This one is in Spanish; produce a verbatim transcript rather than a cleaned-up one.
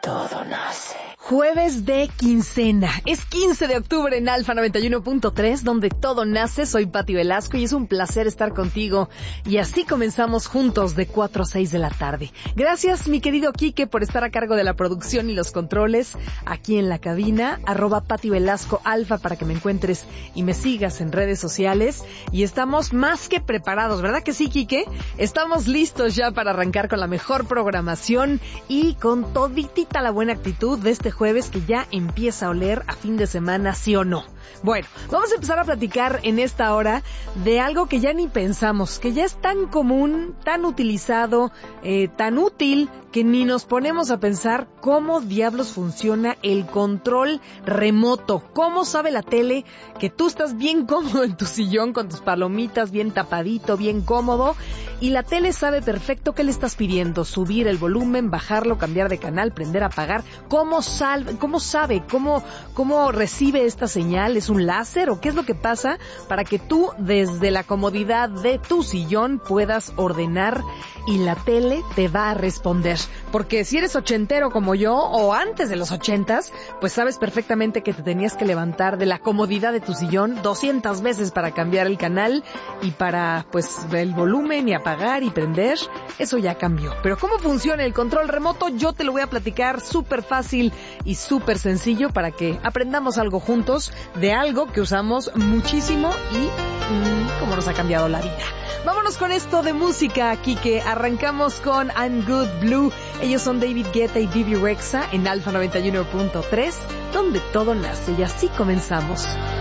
todo nace. Jueves de quincena. Es quince de octubre en Alfa noventa y uno punto tres, donde todo nace. Soy Pati Velasco y es un placer estar contigo. Y así comenzamos juntos de cuatro a seis de la tarde. Gracias, mi querido Quique, por estar a cargo de la producción y los controles aquí en la cabina. Arroba Pati Velasco Alfa para que me encuentres y me sigas en redes sociales. Y estamos más que preparados, ¿verdad que sí, Quique? Estamos listos ya para arrancar con la mejor programación y con toditita la buena actitud de este jueves que ya empieza a oler a fin de semana, ¿sí o no? Bueno, vamos a empezar a platicar en esta hora de algo que ya ni pensamos, que ya es tan común, tan utilizado, eh, tan útil, que ni nos ponemos a pensar cómo diablos funciona el control remoto. ¿Cómo sabe la tele que tú estás bien cómodo en tu sillón con tus palomitas, bien tapadito, bien cómodo, y la tele sabe perfecto qué le estás pidiendo? Subir el volumen, bajarlo, cambiar de canal, prender, apagar. ¿Cómo, sal, cómo sabe? ¿Cómo, cómo recibe esta señal? ¿Es un láser o qué es lo que pasa para que tú desde la comodidad de tu sillón puedas ordenar y la tele te va a responder? Porque si eres ochentero como yo o antes de los ochentas, pues sabes perfectamente que te tenías que levantar de la comodidad de tu sillón doscientas veces para cambiar el canal y para pues el volumen y apagar y prender. Eso ya cambió. Pero ¿cómo funciona el control remoto? Yo te lo voy a platicar súper fácil y súper sencillo para que aprendamos algo juntos de algo que usamos muchísimo y mmm, cómo nos ha cambiado la vida. Vámonos con esto de música, Quique. Arrancamos con I'm Good Blue. Ellos son David Guetta y Bebe Rexha en Alfa noventa y uno punto tres, donde todo nace. Y así comenzamos.